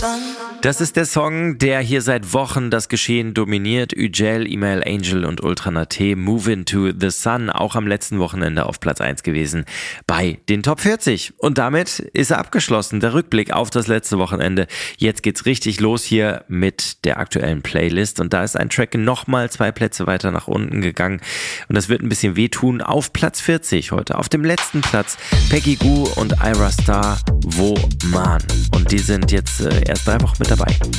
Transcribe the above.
Das ist der Song, der hier seit Wochen das Geschehen dominiert. Üjel, Email Angel und Ultra Naté, Move Into the Sun, auch am letzten Wochenende auf Platz 1 gewesen bei den Top 40. Und damit ist er abgeschlossen, der Rückblick auf das letzte Wochenende. Jetzt geht's richtig los hier mit der aktuellen Playlist. Und da ist ein Track nochmal 2 Plätze weiter nach unten gegangen. Und das wird ein bisschen wehtun. Auf Platz 40 heute, auf dem letzten Platz, Peggy Gou und Ira Star, Wo Man. Und die sind jetzt erst 3 Wochen mit dabei.